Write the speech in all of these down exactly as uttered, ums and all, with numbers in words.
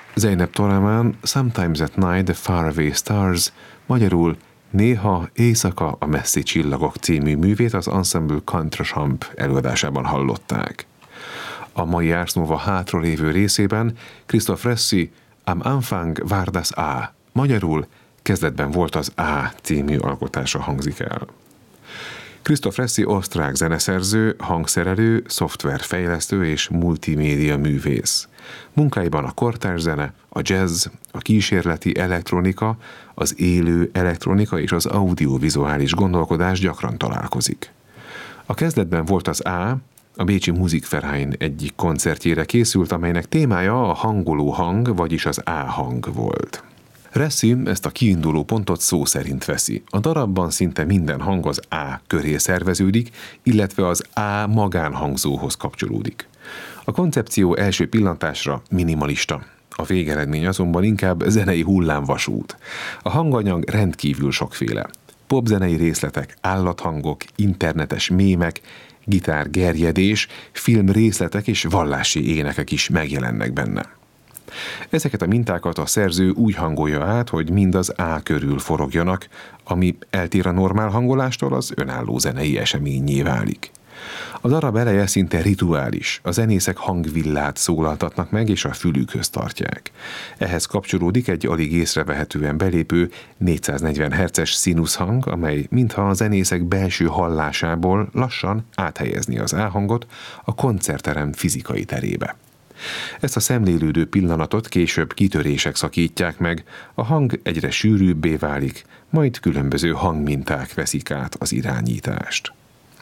Zeynep Toraman Sometimes at Night the Faraway Stars, magyarul Néha éjszaka a messzi csillagok című művét az Ensemble Contrechamp előadásában hallották. A mai Ars Nova hátralévő részében Christoph Ressi Am Anfang war das A, magyarul Kezdetben volt az A című alkotása hangzik el. Christoph Ressi osztrák zeneszerző, hangszerelő, szoftverfejlesztő és multimédia művész. Munkáiban a kortárs zene, a jazz, a kísérleti elektronika, az élő elektronika és az audiovizuális gondolkodás gyakran találkozik. A Kezdetben volt az A, a bécsi Musikverein egyik koncertjére készült, amelynek témája a hangoló hang, vagyis az A-hang volt. Ressi ezt a kiinduló pontot szó szerint veszi. A darabban szinte minden hang az A köré szerveződik, illetve az A magánhangzóhoz kapcsolódik. A koncepció első pillantásra minimalista. A végeredmény azonban inkább zenei hullámvasút. A hanganyag rendkívül sokféle. Popzenei részletek, állathangok, internetes mémek, gitárgerjedés, filmrészletek és vallási énekek is megjelennek benne. Ezeket a mintákat a szerző úgy hangolja át, hogy mind az A körül forogjanak, ami eltér a normál hangolástól, az önálló zenei eseményé válik. A darab eleje szinte rituális, a zenészek hangvillát szólaltatnak meg és a fülükhöz tartják. Ehhez kapcsolódik egy alig észrevehetően belépő négyszáznegyven hertzes színuszhang, amely mintha a zenészek belső hallásából lassan áthelyezni az A-hangot a koncertterem fizikai terébe. Ezt a szemlélődő pillanatot később kitörések szakítják meg, a hang egyre sűrűbbé válik, majd különböző hangminták veszik át az irányítást.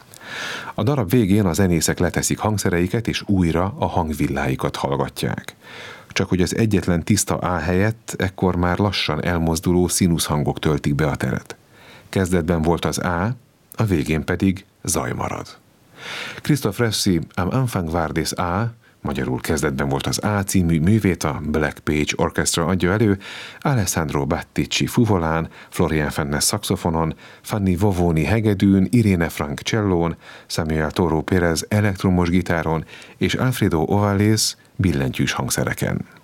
A darab végén a zenészek leteszik hangszereiket, és újra a hangvilláikat hallgatják. Csak hogy az egyetlen tiszta A helyett ekkor már lassan elmozduló színuszhangok töltik be a teret. Kezdetben volt az A, a végén pedig zaj marad. Christoph Ressi Am Anfang war das A, magyarul Kezdetben volt az A című művét a Black Page Orchestra adja elő, Alessandro Battici fuvolán, Florian Fennes szaxofonon, Fanny Vovoni hegedűn, Irene Frank csellón, Samuel Toro Pérez elektromos gitáron és Alfredo Ovales billentyűs hangszereken.